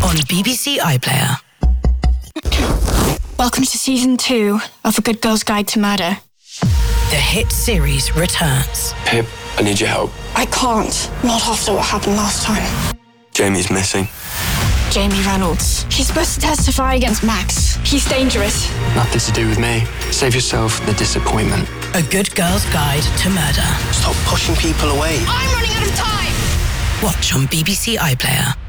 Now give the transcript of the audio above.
on BBC iPlayer. Welcome to season 2 of A Good Girl's Guide to Murder. The hit series returns. Pip, I need your help. I can't. Not after what happened last time. Jamie's missing. Jamie Reynolds. He's supposed to testify against Max. He's dangerous. Nothing to do with me. Save yourself the disappointment. A Good Girl's Guide to Murder. Stop pushing people away. I'm running out of time! Watch on BBC iPlayer.